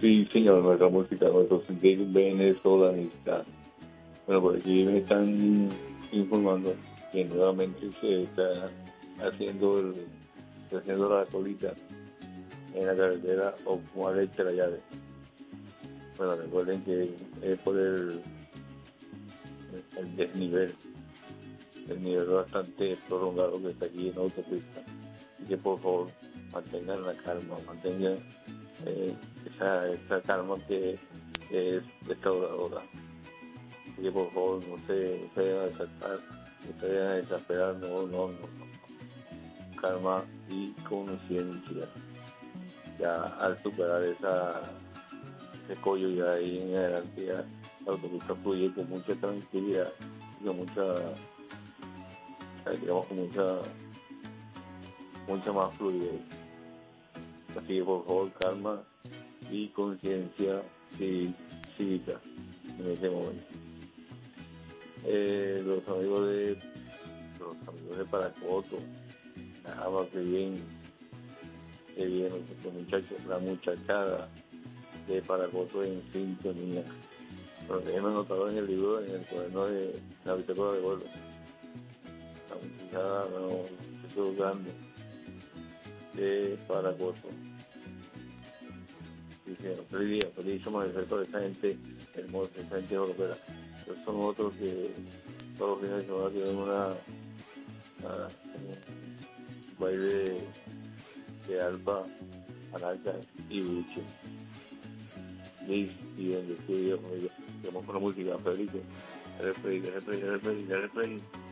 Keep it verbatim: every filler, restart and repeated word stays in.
Sí, señor, nuestra música, nuestros venezolanistas. Bueno, por aquí me están informando que nuevamente se está haciendo el, haciendo la colita en la carretera Ocumare Chirayave. Bueno, recuerden que es por el, el desnivel, el nivel bastante prolongado que está aquí en la autopista. Y que por favor mantengan la calma, mantengan eh, esa, esa calma que, que es restauradora. Así que por favor no se, no se vayan a desesperar, no se vayan a desesperar, no, no, no, no. Calma y conciencia. Ya al superar esa, ese collo ya ahí en adelante ya la autopista fluye con mucha tranquilidad y con mucha, digamos con mucha, mucha más fluidez. Así que por favor calma y conciencia cívica en ese momento. Eh, los amigos de los amigos de Paracoto, ah, qué bien, qué bien, los muchachos, la muchachada de Paracoto en sintonía. Bueno, déjenme anotarlo en el libro, en el cuaderno de la bitácora de vuelo. La muchachada, bueno, muchachos grandes de Paracoto. Dice, feliz día, feliz amanecer para esa gente hermosa, esa gente europea. Entonces son otros que todos los fines de semana tienen una, una un baile de, de alba, araca y buche. Y, y en el estudio, digamos con la música, feliz, eres feliz, eres feliz, eres feliz, eres feliz.